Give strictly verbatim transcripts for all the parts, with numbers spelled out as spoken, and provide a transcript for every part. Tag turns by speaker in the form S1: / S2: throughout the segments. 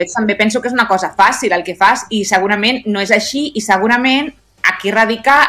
S1: també penso que és una cosa fàcil el que fas i segurament no és així i segurament aquí radica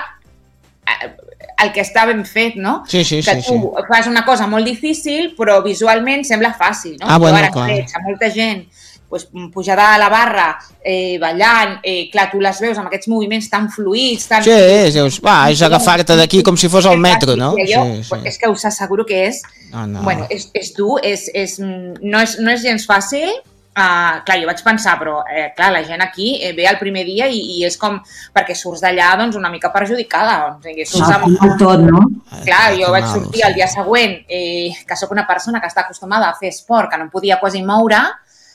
S1: el que està ben fet, no?
S2: Sí, sí,
S1: que
S2: sí,
S1: tu
S2: sí.
S1: fas una cosa molt difícil però visualment sembla fàcil, no?
S2: Ah, bueno,
S1: jo ara
S2: clar.
S1: veig a molta gent pues, pujada a la barra, eh, ballant, eh, clar, tu les veus amb aquests moviments tan fluïts, tan...
S2: Sí, dius, va, és agafar-te d'aquí com si fos el metro, no?
S1: Jo,
S2: Sí, sí.
S1: és que us asseguro que és...
S2: No, no.
S1: Bueno, és, és dur, és, és, no, és, no és gens fàcil. Uh, clar, jo vaig pensar, però eh, clar, la gent aquí eh, ve el primer dia i, i és com perquè surts d'allà doncs, una mica perjudicada. O sigui, surts
S3: Al
S1: amb...
S3: final tot, no?
S1: Clar, jo vaig
S2: Mal,
S1: sortir
S2: sí.
S1: el dia següent, eh, que sóc una persona que està acostumada a fer esport, que no em podia quasi moure,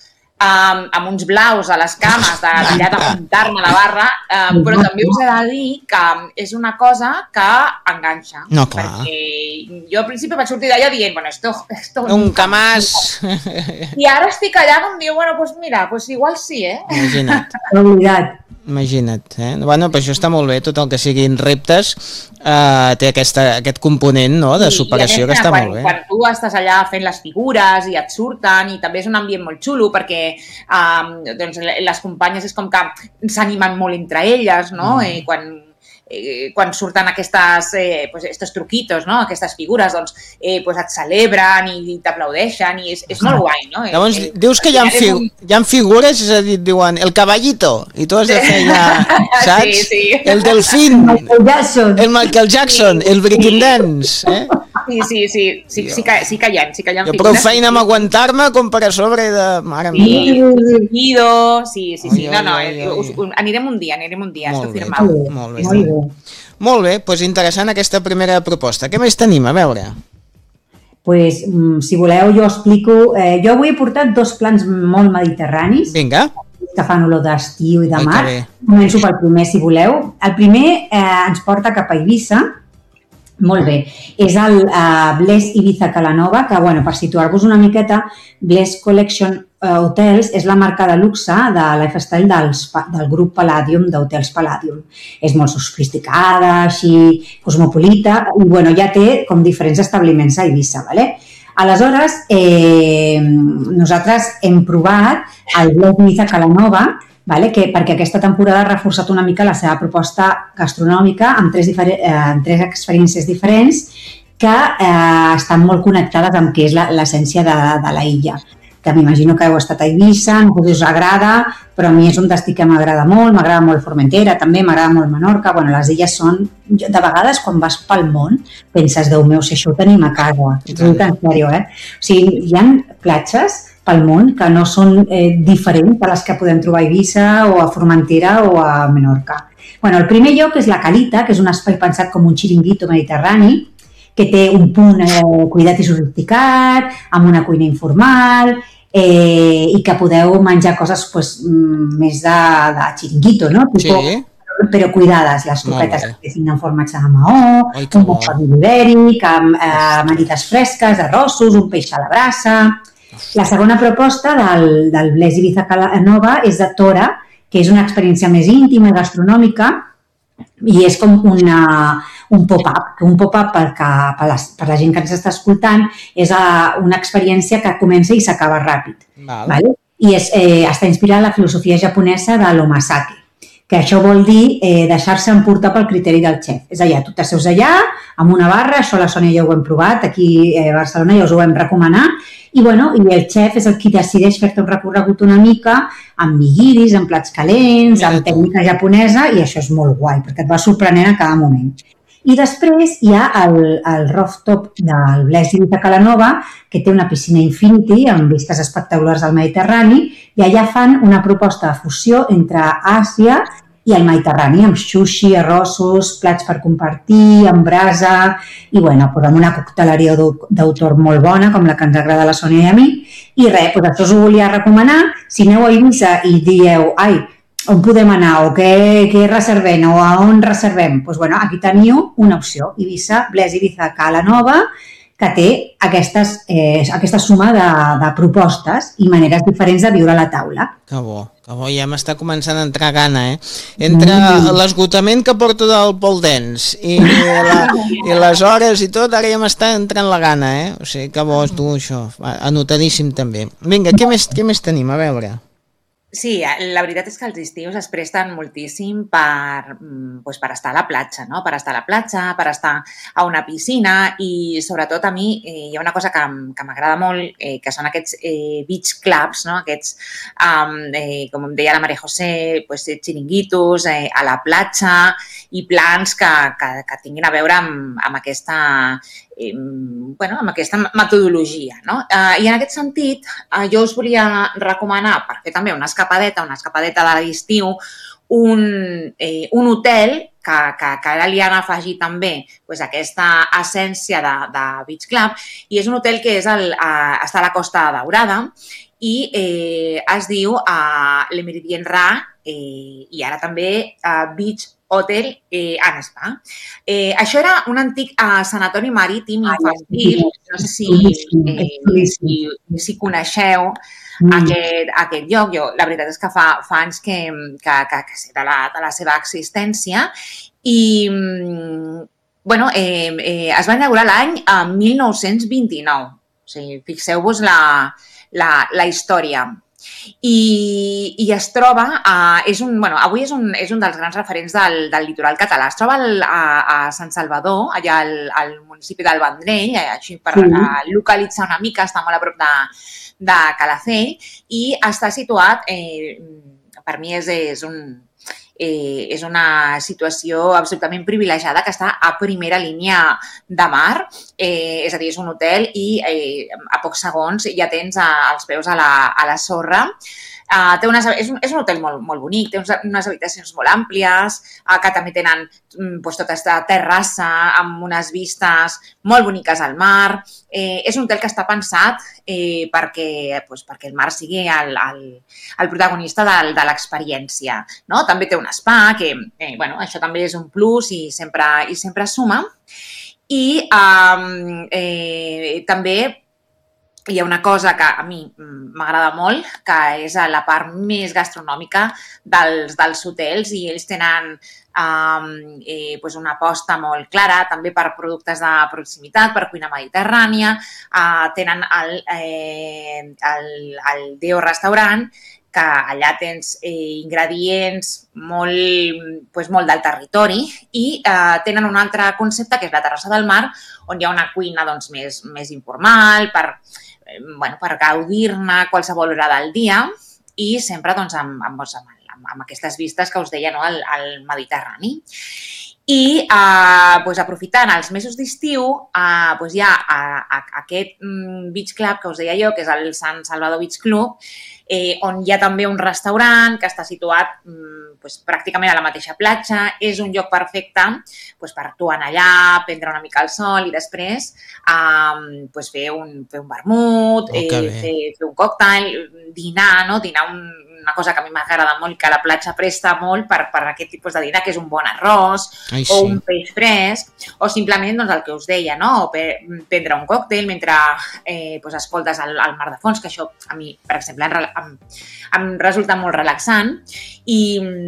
S1: Um, amb uns blaus a les cames d'allà de muntar-me a la barra, um, però també us he de dir que és una cosa que enganxa.
S2: No, clar.
S1: Perquè jo al principi vaig sortir d'allà dient, bueno, esto... esto
S2: Un camàs...
S1: I ara estic allà com diu, bueno, pues mira, pues igual sí, eh?
S2: Imagina't.
S3: Oblidat.
S2: Imagina't, eh? Bueno, però això està molt bé, tot el que siguin reptes eh, té aquesta, aquest component, no?, de superació,
S1: sí,
S2: que està
S1: quan,
S2: molt bé.
S1: Quan tu estàs allà fent les figures i et surten i també és un ambient molt xulo perquè um, doncs, les companyes és com que s'animen molt entre elles, no?, mm. eh, quan... Eh, quan surten aquestes, eh, pues estos truquitos, no? Aquestes figures, doncs eh, pues et celebren i t'aplaudeixen i és, és molt guai, no?
S2: Llavors,
S1: eh,
S2: dius que hi ha, fi
S1: un...
S2: hi ha figures, és a dir, diuen el caballito, i tu has de fer ja, saps?
S1: Sí, sí.
S2: El delfín,
S3: Michael Jackson.
S2: el Michael Jackson,
S1: Sí,
S2: el breaking
S1: sí.
S2: dance, eh?
S1: Sí, sí, sí, sí, sí, que, sí que hi ha, sí que hi ha
S2: Jo
S1: figures.
S2: prou feina amb aguantar-me com per a sobre de... Mare
S1: Sí,
S2: meva.
S1: Guido, sí, sí, sí,
S2: Ai,
S1: no, no,
S2: ai, ai,
S1: us, us, anirem un dia, anirem un dia,
S2: Molt
S1: esto
S2: bé,
S1: firmat.
S2: molt bé.
S3: Molt bé.
S2: Molt bé, doncs interessant aquesta primera proposta. Què més tenim? A veure.
S3: Pues, mm, si voleu, jo explico... Eh, jo avui he portat dos plans molt mediterranis,
S2: Vinga.
S3: que fan olor d'estiu i de
S2: Ai, que
S3: mar.
S2: bé.
S3: Començo pel primer, si voleu. El primer eh, ens porta cap a Eivissa. Molt bé. És el uh, Bless Ibiza Calanova, que, bueno, per situar-vos una miqueta, Bless Collection uh, Hotels és la marca de luxe de lifestyle dels, del grup Palladium, d'Hotels Palladium. És molt sofisticada, així cosmopolita, i, bueno, ja té com diferents establiments a Eivissa, ¿vale? Aleshores, eh, nosaltres hem provat el Bless Ibiza Calanova, vale? Que, perquè aquesta temporada ha reforçat una mica la seva proposta gastronòmica amb tres, diferent, eh, amb tres experiències diferents que eh, estan molt connectades amb què és l'essència de, de la illa. Que m'imagino que heu estat a Eivissa, no us agrada, però a mi és un destí que m'agrada molt, m'agrada molt Formentera, també m'agrada molt Menorca. Bueno, les illes són... De vegades, quan vas pel món, penses, Déu meu, si això ho tenim a casa. T'ho dic en sèrio, eh? O sigui, hi ha platges pel món que no són eh, diferents de les que podem trobar a Eivissa o a Formentera o a Menorca. Bueno, el primer lloc és la Calita, que és un espai pensat com un xiringuito mediterrani, que té un punt eh, cuidat i sofisticat, amb una cuina informal, eh, i que podeu menjar coses pues, més de, de xiringuito, no? Tipo,
S2: Sí.
S3: però cuidades, les copetes
S2: Molt bé.
S3: que tenen formatge de maó,
S2: Ai, que
S3: un
S2: bo.
S3: bon pa ibèric, amb eh, amanides fresques, arrossos, un peix a la brasa. La segona proposta del, del Bless Ibiza Calanova és de Tora, que és una experiència més íntima i gastronòmica i és com una, un pop-up. Un pop-up per, per, les, per la gent que ens està escoltant és uh, una experiència que comença i s'acaba ràpid.
S2: Val.
S3: Vale? I és, eh, està inspirada en la filosofia japonesa de l'omasake, que això vol dir eh, deixar-se emportar pel criteri del xef. És allà, tu t'asseus allà, amb una barra, això a la Sònia ja ho hem provat, aquí a Barcelona ja us ho vam recomanar, i, bueno, i el xef és el qui decideix fer-te un recorregut una mica amb nigiris, amb plats calents, amb tècnica japonesa, i això és molt guai, perquè et va sorprenent a cada moment. I després hi ha el, el rooftop del Bless Ibiza Calanova, que té una piscina infinity amb vistes espectaculars al Mediterrani, i allà fan una proposta de fusió entre Àsia i el Mediterrani, amb sushi, arrossos, plats per compartir, amb brasa, i bueno, doncs amb una cocteleria d'autor molt bona, com la que ens agrada a la Sònia i a mi. I res, doncs això us ho volia recomanar. Si aneu a Eivissa i dieu, ai, on podem anar o què, què reservem o a on reservem? Doncs bueno, aquí teniu una opció, Eivissa, Bless Ibiza Calanova, que té aquestes, eh, aquesta suma de, de propostes i maneres diferents de viure a la taula.
S2: Que bo, que bo, ja m'està començant a entrar gana, eh? Entre l'esgotament que porto del pole dance i, la, i les hores i tot, ara ja m'està entrant la gana, eh? O sigui, que bo és tu, això. Anotadíssim també. Vinga, què més, què més tenim? A veure.
S1: Sí, la veritat és que els estius es presten moltíssim per, pues, per estar a la platja, no? Per estar a la platja, per estar a una piscina i sobretot a mi eh, hi ha una cosa que, que m'agrada molt, eh, que són aquests eh, beach clubs, no? Aquests, um, eh, com em deia la Maria José, pues, xiringuitos eh, a la platja i plans que, que, que tinguin a veure amb, amb aquesta eh, bueno, amb aquesta metodologia, no? Eh, I en aquest sentit, eh, jo us volia recomanar, per fer també una escapadeta, una escapadeta de l'estiu, un, eh, un hotel que, que, que ara li han afegit també pues, aquesta essència de, de Beach Club, i és un hotel que és el, eh, està a la Costa Daurada i eh, es diu eh, Le Méridien Ra eh, i ara també eh, Beach Hotel eh, and Spa. Eh, això era un antic eh, sanatori marítim infantil, no sé si, eh, si, si coneixeu mm. aquest, aquest lloc. Jo, la veritat és que fa, fa anys que, que, que, que sé de la, de la seva existència i bueno, eh, eh, es va inaugurar l'any mil nou-cents vint-i-nou. O sigui, fixeu-vos la, la, la història. I, i es troba, a, és un, bueno, avui és un, és un dels grans referents del, del litoral català. Es troba al, a, a Sant Salvador, allà al, al municipi del Vendrell, així per sí. localitzar una mica, està molt a prop de, de Calafell, i està situat, eh, per mi és, és un... Eh, és una situació absolutament privilegiada que està a primera línia de mar, eh, és a dir, és un hotel i eh, a pocs segons ja tens a, els peus a la, a la sorra. Uh, té unes, és, un, és un hotel molt, molt bonic, té unes, unes habitacions molt àmplies, uh, que també tenen pues, tota aquesta terrassa amb unes vistes molt boniques al mar. Eh, és un hotel que està pensat eh, perquè, pues, perquè el mar sigui el, el, el protagonista de, de l'experiència. No? També té un spa, que eh, bueno, això també és un plus i sempre, i sempre suma. I um, eh, també hi ha una cosa que a mi m'agrada molt, que és la part més gastronòmica dels, dels hotels i ells tenen um, eh, pues una aposta molt clara també per productes de proximitat, per cuina mediterrània. Uh, tenen el, eh, el, el Deo Restaurant, que allà tens eh, ingredients molt, pues, molt del territori i eh, tenen un altre concepte que és la terrassa del mar, on hi ha una cuina doncs, més, més informal, per, eh, bueno, per gaudir-ne qualsevol hora del dia i sempre doncs, amb, amb, amb, amb aquestes vistes que us deia, no? al, al Mediterrani. I eh, pues, aprofitant els mesos d'estiu eh, pues, hi ha a, a, aquest mm, beach club que us deia jo, que és el Sant Salvador Beach Club, eh, on hi ha també un restaurant que està situat mm, pues, pràcticament a la mateixa platja. És un lloc perfecte pues, per tu anar allà, prendre una mica el sol i després eh, pues, fer, un, fer un vermut,
S2: oh,
S1: eh, fer, fer un còctel, dinar, no? dinar un, una cosa que a mi m'agrada molt, que la platja presta molt per, per aquest tipus de dinar, que és un bon arròs, Ai, sí. o un peix fresc, o simplement doncs, el que us deia, no? o prendre un còctel mentre eh, doncs, escoltes el, el mar de fons, que això a mi, per exemple, em, em resulta molt relaxant. I,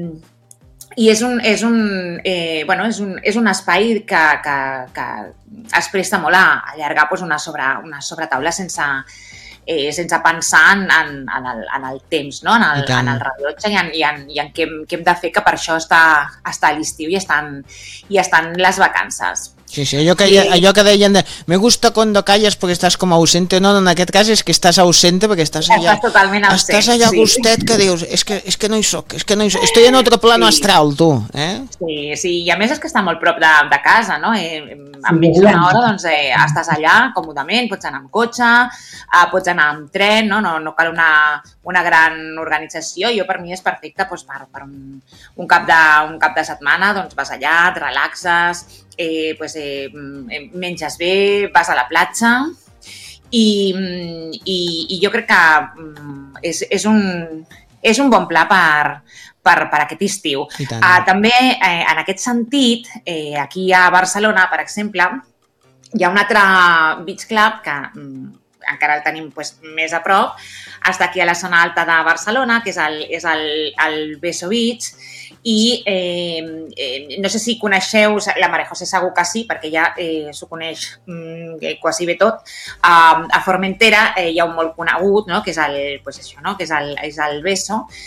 S1: i és un, és un, eh, bueno, és un, és un espai que, que, que es presta molt a allargar doncs, una, sobre, una sobretaula sense... Eh, sense pensar en, en, en, el, en el temps, no? en, el, en el rellotge i en, i en, i en què, què hem de fer, que per això està, està a l'estiu i estan, i estan les vacances.
S2: Sí, sí, allò que, sí. allò que deien de me gusta cuando callas porque estás como ausente, no, no, en aquest cas és que estàs ausente perquè estàs allà,
S1: estàs totalment ausent,
S2: estàs allà sí. gustet que dius, és que, és que no hi soc, és que no hi soc, estoy en otro plano sí. astral, tu, eh?
S1: Sí, sí, i a més és que està molt prop de, de casa, no? Eh, en menys d'una hora, doncs, eh, estàs allà còmodament, pots anar amb cotxe, eh, pots anar amb tren, no? No, no cal una, una gran organització. Jo, per mi, és perfecte doncs, per, per un, un, cap de, un cap de setmana, doncs vas allà, et relaxes, Eh, pues, eh, menges bé, vas a la platja i, i, i jo crec que és, és, un, és un bon pla per, per, per aquest estiu. Uh, també, eh, en aquest sentit, eh, aquí a Barcelona, per exemple, hi ha un altre beach club que encara el tenim pues, més a prop, està aquí a la zona alta de Barcelona, que és el, és el, el Beso Beach, i eh, eh, no sé si coneixeu, la Maria José segur que sí, perquè ja eh, s'ho coneix mm, quasi bé tot. Uh, a Formentera eh, hi ha un molt conegut, no? que és el, pues això, no? que és el, és el Beso,